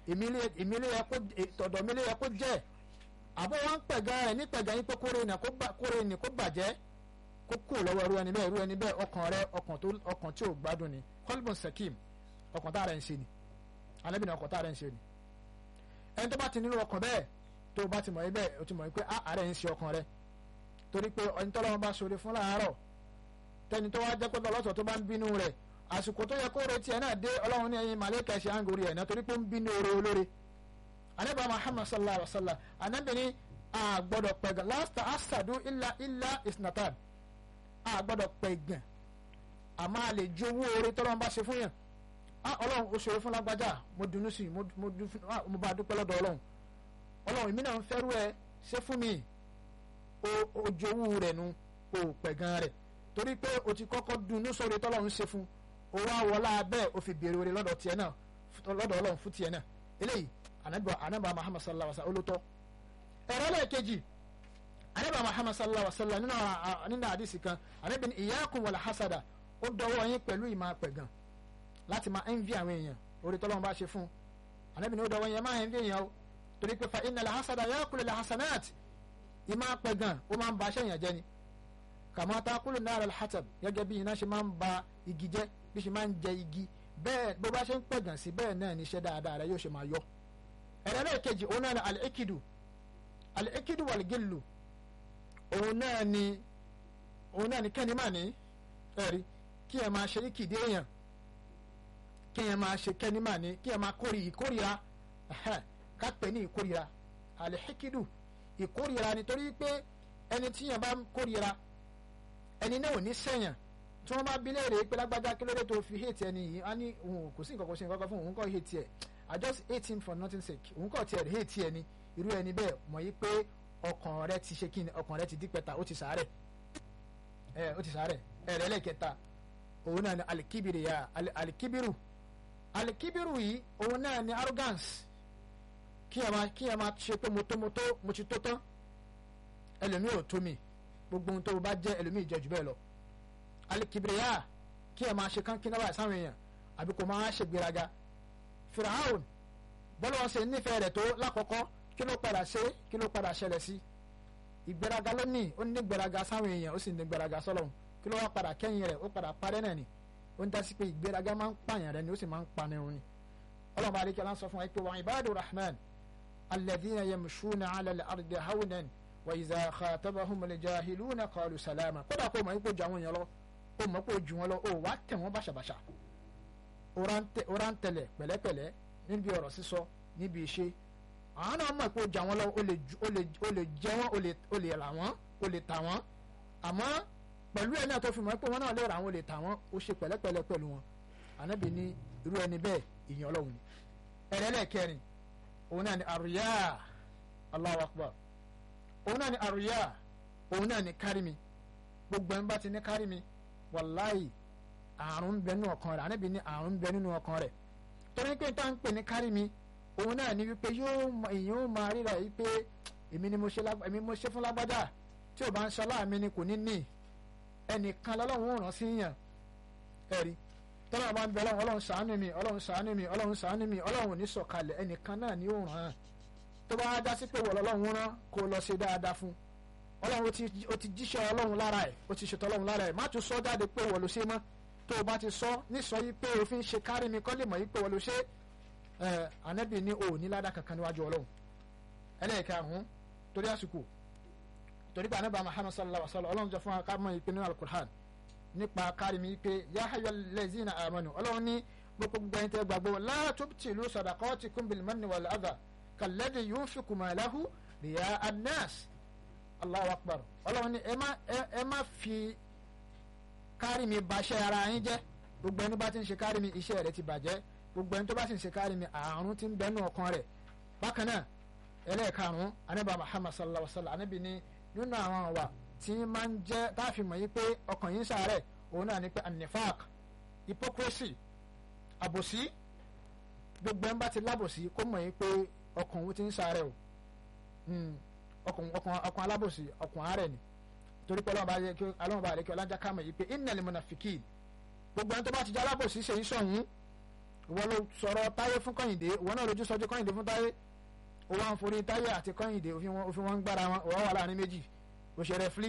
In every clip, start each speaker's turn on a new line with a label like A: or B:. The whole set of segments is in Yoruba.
A: èmi lè yẹ kó tọ̀dọ̀ mi lè yẹ kó jẹ́ àbọ̀ wọn pẹ̀gàn rẹ̀ ní pẹ̀gàn yín pé kóre ní kó bàjẹ́ kó kú lọ́wọ́ irú ẹni bẹ́ẹ̀ ọkàn rẹ̀ ọkàn tí ò gbádùn ni qalbun sakim ọkàn tá a rẹ̀ ń ṣe ni Ànábì ní ọkàn tá a rẹ̀ ń ṣe ni ẹni tó bá ti nínú ọkàn bẹ́ẹ̀ tó bá ti mọ̀ bẹ́ẹ̀ o ti mọ̀ pé àárẹ̀ ń ṣe ọkàn rẹ̀ torí pé ẹni tó lọ́wọ́ bá ṣoore fún láàárọ̀ tẹni tó wá jẹ́ pé lọ́sọ̀ tó bá ń bínú rẹ̀ àsìkò tó yẹ kó retí ẹ̀ náà dé Ọlọ́run ní ẹ̀yin màlẹ́kà ṣe àǹgórí ẹ̀ náà torí pé ń bínú oore olóore Ànábì Muhammad sallallahu alaihi wa sallam Ànábì ní àgbọ̀dọ̀ pẹ̀gàn last asadu illa isnatan àgbọ̀dọ̀ pẹ̀gàn àmọ́ a lè ju owó oore tọ́lọ́run bá ṣe fún yàn Ọlọ́run ó ṣoore fún lágbájá mo dùnnú sí mo bá dúpẹ́ lọ́dọ̀ Ọlọ́run èmi náà ń fẹ́rù ẹ ṣe fún mi ojú owó rẹ̀ nu o pẹ̀gàn rẹ̀ torí pé o ti kọ́kọ́ dùnnú sóore tọ́lọ́run ṣe fún o wá wọlá bẹ́ẹ̀ o fi béèrè oore lọ́dọ̀ tiẹ̀ náà lọ́dọ̀ Ọlọ́run fún tiẹ̀ náà eléyìí Ànábì Muhammad sallallahu alaihi wa sallam olótọ́ ẹ̀rọ lẹ́ẹ̀kejì Ànábì Muhammad sallallahu alaihi wa sallam nínú àdìsí kan Ànábì ní iyyakum wal hasada ó dọwọ́ yín pẹ̀lú ìmọ̀ pẹ̀gàn láti máa envy àwọn èèyàn oore tọ́lọ́run bá ṣe fún Ànábì ní ó dọwọ́ yín máa envy èèyàn o torí pé fa innal hasada yakulu al hasanat ìmọ̀ pẹ̀gàn ó máa ń ba aṣẹ́yàn jẹ́ ni kama takulu nara al-hatab gẹ́gẹ́ bí iná ṣe máa ń ba igi jẹ́ bí ṣe máa ń jẹ igi bẹ́ẹ̀ bó bá ṣe ń pẹ̀gàn sí bẹ́ẹ̀ náà ní iṣẹ́ dáadáa rẹ yóò ṣe máa yọ. ẹ̀rẹ́lẹ́ kejì òun náà ni al-ikidu wal-gillu òun náà ni kẹ́ni máa ní ẹ̀rí kí ẹ máa ṣe ìkìdí èèyàn kí ẹ máa ṣe kẹ́ni máa ní kí ẹ máa ìkórìíra ká pè ní ìkórìíra al-ikidu ìkórìíra nítorí pé ẹni tí yẹn bá ń kórìíra ẹni náà ò ní sẹ́yìn tí wọ́n bá bí léèrè pé lágbájá kí ló dé tó fi hate ẹni yìí á ní òun kò sí nǹkan kan fún òun kọ́ hate ẹ̀ I just hate him for nothing sake òun kọ́ tiẹ̀ hate ẹni irú ẹni bẹ́ẹ̀ mọ̀ yí pé ọkàn rẹ ti ṣe kíni ọkàn rẹ ti dí pẹ́ta ó ti sàárẹ̀ ẹ̀rẹ́ lẹ́kẹta òun náà ni alikibiru yìí òun náà ni arrogance kí ẹ máa ṣe pé mo ti tó tán ẹlòmíì ò tó mi gbogbo ohun tó o bá jẹ́ ẹlòmíì jẹ́ jù bẹ́ẹ̀ lọ alikibiriya kí ẹ máa ṣe kán kí náà báyìí sáwọn èèyàn àbí kò máa ṣe gbéraga Firaun bọ́lá wọn ṣe nífẹ̀ẹ́ rẹ̀ tó lákọ̀ọ́kọ́ kí ló padà ṣẹlẹ̀ sí ìgbéraga lónìí ó ní gbéraga sáwọn èèyàn ó sì ní gbéraga sọ́lọ́hun kí ló wá padà kẹ́yìn rẹ̀ ó padà parẹ́ náà ni ó ń dá sí pé ìgbéraga máa ń pààyàn rẹ̀ ni ó sì máa ń panirun ni ọlọ́run àríkẹ́ aláǹ sọ fún wa pé wa ibadu rahman alladhina yamshuna ala al-ardi hawnan wa idha khatabahum al-jahiluna qalu salama kódà kó mọ̀ ipò ju àwọn èèyàn lọ ó mọ̀ pé ó ju wọn lọ ó wá tẹ̀ wọ́n bàṣàbàṣà ó rà ń tẹ̀lẹ̀ pẹ̀lẹ́pẹ̀lẹ́ níbi ọ̀rọ̀ sísọ níbi ìṣe àwọn náà mọ̀ pé ó ju àwọn lọ ó lè jẹ wọ́n ó lè rà wọ́n ó lè tà wọ́n àmọ́ pẹ̀lú ẹ̀ náà tó fi mọ̀ pé wọ́n náà lè rà wọ́n ó lè tà wọ́n ó ṣe pẹ̀lẹ́pẹ̀lẹ́ pẹ̀lú wọn ànábì ní irú ẹni bẹ́ẹ̀ ìyẹn ọlọ́run ni ẹ̀rẹ́lẹ̀kẹrin òun náà ni àrùyá Allahu Akbar òun náà ni àrùyá òun náà ni kárìmí gbogbo ẹni bá ti ní kárìmí wàláì àrùn ń bẹ nínú ọkàn rẹ̀ ànábì ní àrùn ń bẹ nínú ọkàn rẹ̀ torí pé tá à ń pè ní kárìmí òun náà ni wípé èèyàn ó máa ríra yìí pé èmi ni mo ṣe fún lágbádá tí ò bá ń ṣọlá mi ni kò ní ní ẹnìkan lọ́lọ́run ò rán sí yàn ẹ̀rí tọ́lá bá ń bẹ ọlọ́run ṣàánú mi ọlọ́run ṣàánú mi ọlọ́run ṣàánú mi ọlọ́run ní sọ̀kalẹ̀ ẹnìkan náà ni ó ràn án tó bá dá sí pé wọ̀ lọ́lọ́run rán kó lọ ṣe dáadáa fún ọlọ́run ó ti jíṣẹ́ ọlọ́run lára ẹ̀ ó ti ṣètò ọlọ́run lára ẹ̀ má tún sọ jáde pé wọ̀ ló ṣe mọ́ tó o bá ti sọ nísọ yìí pé òfin ṣe kárí mi kọ́ lè mọ̀ yìí pé wọ̀ ló ṣe ànábì ní o ní ládàá kankan níwájú ọlọ́run ẹlẹ́ẹ̀karùn-ún torí àsìkò torí pé ànábì Muhammad sallallahu alaihi wa sallam ọlọ́run jọ fún akámọ́ ìpinnu al-Qur'an nípa kárìmí pé ya ayyuhal lazina amanu ọlọ́run ní gbogbo ẹni tẹ́ gbàgbọ́ la tubtilu sadaqatikum bil manni wal adha kalladhi yunfiqu malahu riya an-nas Allahu akbar ọlọ́run ní ẹ má fi kárìmí baṣẹ́ ara yín jẹ́ gbogbo ẹni bá ti ń ṣe kárìmí iṣẹ́ rẹ̀ ti bàjẹ́ gbogbo ẹni tó bá sì ń ṣe kárìmí àrùn ti ń bẹnu ọkàn rẹ̀ bákan náà ẹlẹ́ẹ̀karùn-ún anábà Muhammad sallallahu alaihi wa sallam anábì ní nínú àwọn àwà tí máa ń jẹ́ táàfin mọ̀ yí pé ọkàn yín sàárẹ̀ òun náà ni pé anifak hypocrisy àbòsí gbogbo ẹ̀ ń bá ti lábòsí kó mọ̀ yí pé ọkàn òun ti ń sàárẹ̀ o ọkàn alábòsí ọkàn àárẹ̀ ni torí pé ọlọ́run bá rẹ̀ kí ọlájà ká mọ̀ yí pé innal munafiqin gbogbo ẹni tó bá ti jẹ́ alábòsí ṣe ń sọ̀hún ìwọ ló sọ̀rọ̀ Táyé fún Kẹ́hìndé, ìwọ náà lójú sọjú Kẹ́hìndé fún Táyé, ó wá ń forí Táyé àti Kẹ́hìndé òfin wọn ń gbára wọn, òwò wà láàrin méjì, òṣèré fili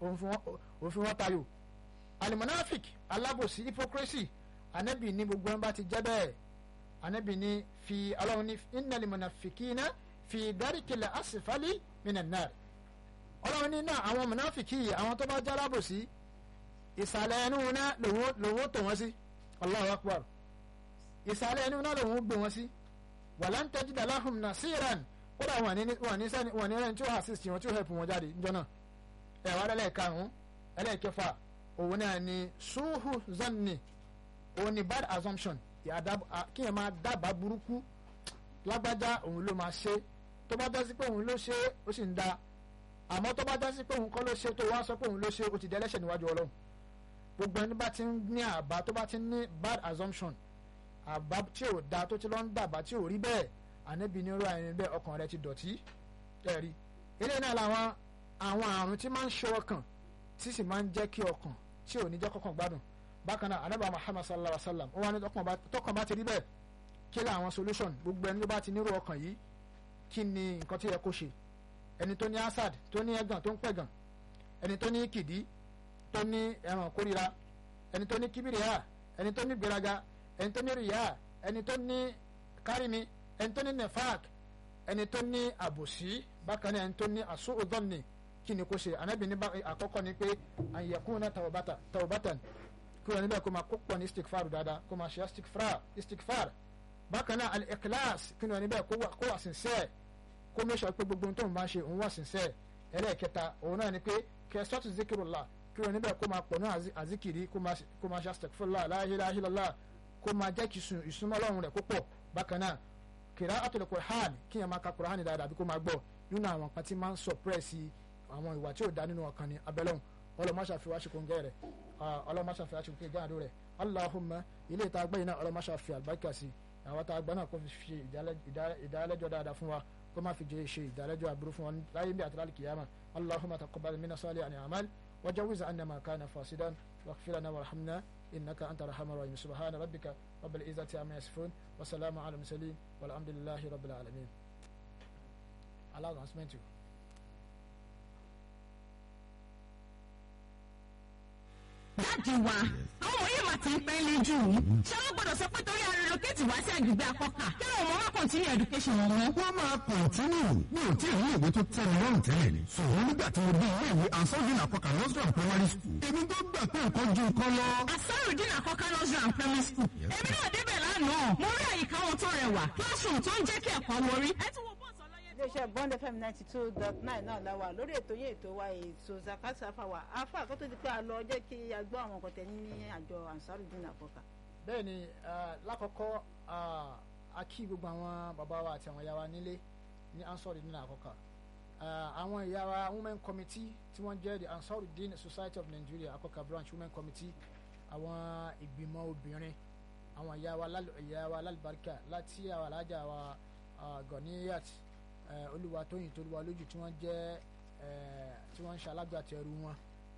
A: òfin wọn tayò. alimonafik alábòsí hypocrisy, anabi ní gbogbo ẹ̀ bá ti jẹ́ bẹ́ẹ̀, anabi ní fi Ọlọ́run ní innal munafikina fi darikil asfali minan nar. Ọlọ́run ní náà àwọn munafiki àwọn tó bá jẹ́ alábòsí ìsàlẹ̀ ẹnu náà lòun tó wọ́n sí. Allahu akbar. ìsàlẹ̀ ẹnu náà lòun gbé wọn sí. walan tajida lahum nasiran, kódà wọn ní ẹni tí ó assist wọn tí ó help wọn jáde níjọ́ náà. ẹ̀wà ẹlẹ́ẹ̀karùn-ún ẹlẹ́ẹ̀kẹfà òun náà ni suhu zanni, òun ni bad assumption, kí ẹ máa dábàá burúkú lágbájá òun ló máa ṣe, tó bá dá sí pé òun ló ṣe ó sì ń da, àmọ́ tó bá dá sí pé òun kọ́ ló ṣe tó wá sọ pé òun ló ṣe ó ti dẹ́lẹ́ṣẹ̀ níwájú Ọlọ́run. gbogbo ẹni bá ti ń ní àbá tó bá ti ń ní bad assumption, àbá tí ò da tó ti lọ ń dàbá tí ò rí bẹ́ẹ̀, ànábì ní irú àyìn bẹ́ẹ̀ ọkàn rẹ ti dọ̀tí. ẹ̀rí eléyìí náà làwọn àrùn tí máa ń ṣe ọkàn tí sì máa ń jẹ́ kí ọkàn tí ò ní jẹ́ kọ́kàn gbádùn. bákan náà ànábì Muhammad sallallahu alaihi wa sallam ó wá ní tọkàn bá ti rí bẹ́ẹ̀ kí làwọn solution. gbogbo ẹni tó bá ti nírú ọkàn yìí kí ni nǹkan tí yẹ kó ṣe. ẹni tó ní asad tó ní ẹgàn tó ń pẹ̀gàn, ẹni tó ní kìdí tó ní ẹran kórìíra, ẹni tó ní kíbìrìyà, ẹni tó ní gbéraga, ẹni tó ní rìyà, ẹni tó ní kárìmí, ẹni tó ní nefak, ẹni tó ní àbòsí, bákan náà ẹni tó ní àsúùdọ́nì, kí ni kó ṣe. ànábì ní àkọ́kọ́ ni pé àyẹ̀kúnná tawbatan, kí wọ́n níbẹ̀ kó máa kópọ̀ ní istikfar dáadáa, kó máa ṣe istikfar. bákan náà al-ikhlas, kí wọ́n níbẹ̀ kó wà sincere, kó mẹ́sọ̀ pé gbogbo ohun tó ń bá ṣe òun wà sincere. ẹlẹ́ẹ̀kẹta òun náà ni pé kẹsọ́tù zikirullah, kí wọ́n níbẹ̀ kó máa pọ̀ náà azikiri, kó máa ṣe astaghfirullah la ilaha illallah, kó máa jẹ́ kí ìsúnmọ́ Ọlọ́run rẹ̀ kó pọ̀. bákan náà qira'atul Qur'an, kí yẹn máa ka Qur'an dáadáa bí kó máa gbọ́. nínú àwọn kan tí máa ń suppress àwọn ìwà tí ò dá nínú ọkàn ni abẹ́lẹ́hùn. ọlọ́mọṣà fi wá ṣe kóńgẹ́ rẹ̀, ọlọ́mọṣà fi wá ṣe kóńgẹ́ gáàdó rẹ̀. Allahumma ilé ìta gbẹ́yìn náà ọlọ́mọṣà fi àlùbáríkà sí, àwọn tá a gbọ́ náà kó fi ṣe ìdálẹ́jọ́ dáadáa fún wa, kó má fi jẹ́ ṣe ìdálẹ́jọ́ àbúrú fún wa láyé bí àti lálẹ́ kìyàmá. Allahumma taqabbal minna salihal a'mal وجوز عنا ما كان فاسدا واغفر لنا وارحمنا إنك أنت الرحمن الرحيم. سبحان ربك رب العزة عما يصفون وسلام على المرسلين والحمد لله رب العالمين. Allah announcement you.
B: Dáàdì wa, àwọn òye mà ti ń pẹ́ lé jù ú. Ṣé wọ́n gbọ́dọ̀ sọ pé torí a relocate wá sí agbègbè Akọ́kà? Kí ló mọ̀ wá continue education wọn mọ́?
C: Wọ́n máa continue. Mi ò tí ì rí ìwé tó tẹ́ mi lọ́rùn tẹ́lẹ̀ ni. Ṣùgbọ́n nígbà tí mo dé ilé ìwé Ansarudeen Akọ́kà Nursery and Primary School, èmi tó gbà pé nǹkan ju nǹkan lọ.
B: Ansarudeen Akọ́kà Nursery and Primary School. Èmi náà débẹ̀ lánàá. Mo rí àyíká wọn tó rẹwà. Classroom tó ń jẹ́ kí ẹ̀kọ́ wọrí. Ẹ tún wo bọ́ọ̀sì ọlọ́yẹ.
D: iléeṣẹ́ Bond FM 92.9 náà la wà lórí ètò yín ètò wa ètò zakasa fáwa afa àkọ́tọ́ ti pé a lọ jẹ́ kí a gbọ́ àwọn nǹkan tẹ̀ ní àjọ Ansarudeen Akọ́kà.
A: bẹ́ẹ̀ ni lákọ̀ọ́kọ́ a kí gbogbo àwọn bàbá wa àti àwọn ìyá wa nílé ní Ansarudeen Akọ́kà. àwọn ìyá wa women committee tí wọ́n jẹ́ the Ansarudeen Society of Nigeria Akọ́kà branch women committee, àwọn ìgbìmọ̀ obìnrin, àwọn ìyá wa lálùbáríkà láti àwọn alájà wa Ganiyat Olúwatóyìn tolúwa lójú tí wọ́n jẹ́ tí wọ́n ń ṣe alágbàtẹrù wọn.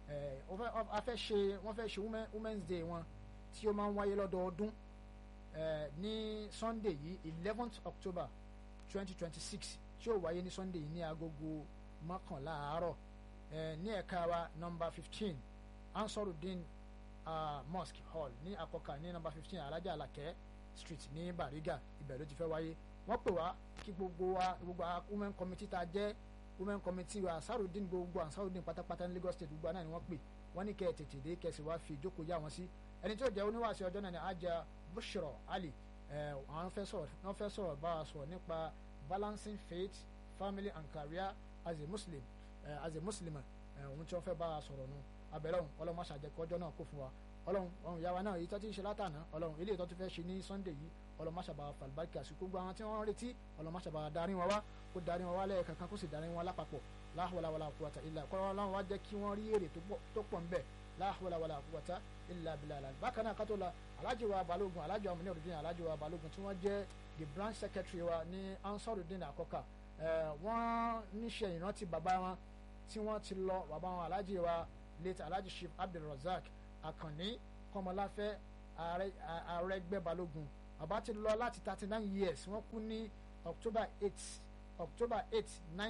A: wọ́n fẹ́ ṣe women's day wọn tí ó máa ń wáyé lọ́dọọdún ní Sunday yìí 11th October 2026 tí ó wáyé ní Sunday yìí ní agogo 11 àárọ̀ ní ẹ̀ka wa number 15 Ansarudeen Mosque Hall ní Akọ́kà ní number 15 Alájà Alakẹ́ Street ní Bariga, ibẹ̀ ló ti fẹ́ wáyé. wọ́n pè wá kí gbogbo women committee tá a jẹ́ women committee wa Ansarudeen, gbogbo Ansarudeen pátápátá ní Lagos State gbogbo náà ni wọ́n pè. wọ́n ní kẹ́ ẹ̀ tètè dé kẹ́sì wá fi ìjókòó yá wọn sí. ẹni tí ó jẹ́ oníwàásí ọjọ́ náà ni Ajá Bushra Ali. wọ́n fẹ́ sọ̀rọ̀ bá a sọ̀rọ̀ nípa balancing faith, family and career as a Muslim, ohun tí wọ́n fẹ́ bá a sọ̀rọ̀ nu. abẹ́lẹ́hùn ọlọ́run máa ṣàjẹkọ́ ọjọ́ náà kó fún wa. ọlọ́run ìyá wa náà èyí tó ti ń ṣe látàná, ọlọ́run ilé ìtọ́ tó fẹ́ ṣe ní Sunday yìí, ọlọ́run máa ṣàbà fàlùbáríkà sí gbogbo àwọn tí wọ́n ń retí, ọlọ́run máa ṣàbà darí wọn wá, kó darí wọn wá lẹ́ẹ̀kankan kó sì darí wọn lápapọ̀. La hawla wala quwwata illa billah. kọ́ ọlọ́run wá jẹ́ kí wọ́n rí èrè tó pọ̀ ń bẹ̀. La hawla wala quwwata illa billah. bákan náà kátó la Alhaji wa Balógun, Alhaji wa Munirudeen Alhaji wa Balógun tí wọ́n jẹ́ the branch secretary wa ní Ansarudeen Akọ́kà. wọ́n níṣẹ́ ìrántí bàbá wọn tí wọ́n ti lọ, bàbá wọn Alhaji wa late Alhaji Chief Abdulrazak Akanni Kọmọláfẹ́ Arẹ́gbẹ́ Balógun bàbá ti lọ láti 39 years wọ́n kú ní October 8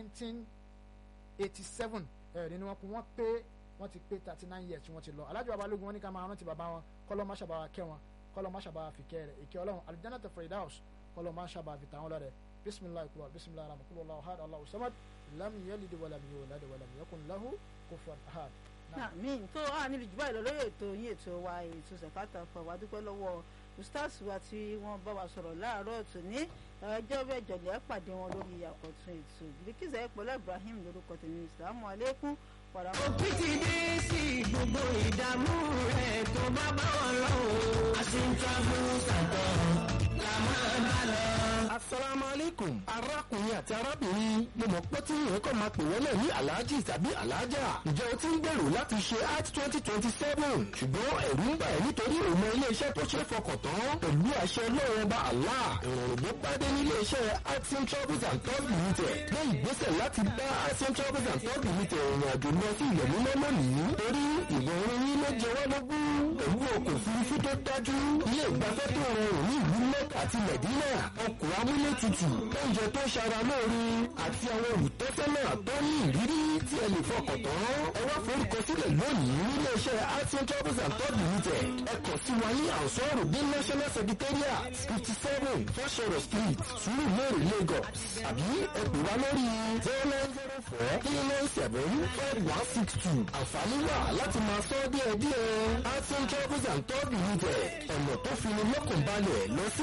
A: 1987 ni wọ́n kú wọ́n ti pé 39 years wọ́n ti lọ. Alhaji Babalógun wọ́n ní ká máa rántí bàbá wọn kọ́lọ́ má ṣàbàwà kẹ́ wọn kọ́lọ́ má ṣàbàwà fi kẹ́ rẹ̀ ìkẹ́ ọlọ́run Al-Jannatu Firdaus kọ́lọ́ má ṣàbàwà fi tàwọn lọ́rẹ̀. bisimilahi kubar bisimilahi rahman kúlọ̀ Allahu ahad Allahu samad lam yalid walam yulad walam yakun lahu kufuwan ahad.
D: mi tó a nílùú jù báyìí lọ lórí ètò yín ètò wa ètò Zakata fún wa dúpẹ́ lọ́wọ́ ustaz wa tí wọ́n bá wa sọ̀rọ̀ láàárọ̀ tòní ọjọ́ mẹ́jọ lè pàdé wọn lórí àkọ́tún ètò Bilkisu Ayọ̀pọ̀lá Ibrahim lórúkọ tèmi Assalamu alaikum.
E: òkú ti dé sí gbogbo ìdààmú rẹ̀ tó bá bá wọn lọ́wọ́ àṣìntàbù sàtọ̀ la máa bá lọ.
C: asalaamualeykum arákùnrin àti arábìnrin mo mọ̀ pé tí ìyẹn kàn máa pè wọ́n náà ní alhaji tàbí alhaja ǹjẹ́ o ti ń gbèrò láti ṣe art 2027 ṣùgbọ́n ẹ̀rù ń bà ẹ́ nítorí òun ilé-iṣẹ́ tó ṣe é fọkàn tán pẹ̀lú àṣẹ ọlọ́run ọba Allah ìrọ̀rùn ló pàdé nílé iṣẹ́ Artisan Travels and Tours Limited gbé ìgbésẹ̀ láti bá Artisan Travels and Tours Limited ìrìn àjò lọ sí ilẹ̀ mímọ́ lónìí torí ìwọ̀n orin yín ló jẹ wá lógún pẹ̀lú ọkọ̀ òfurufú tó dájú ilé ìgbafẹ́ tó rọrùn ní ìlú Mẹ́kà àti Mẹ̀dínà ọkọ̀ amúlé tutù oúnjẹ tó ṣara lóore àti àwọn olùtọ́sọ́nà tó ní ìrírí tí ẹ lè fọkàn tán ẹ wá forúkọsílẹ̀ lónìí nílé iṣẹ́ Artisan Travels and Tours Limited ẹ kàn sí wa ní Ansarudeen National Secretariat 57 Fashoro Street Surulere Lagos àbí ẹ pè wá lórí 0904-397-5162 àǹfààní wà láti máa sọ díẹ̀díẹ̀ Artisan Travels and Tours Limited ọ̀nà tó fi ní lọ́kàn balẹ̀ lọ sí